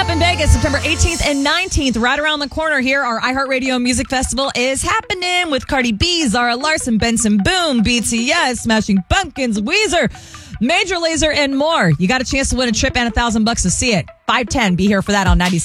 up in Vegas, September 18th and 19th, right around the corner here. Our iHeartRadio Music Festival is happening with Cardi B, Zara Larson, Benson Boone, BTS, Smashing Pumpkins, Weezer, Major Lazer, and more. You got a chance to win a trip and $1,000 to see it. 510, be here for that on 96.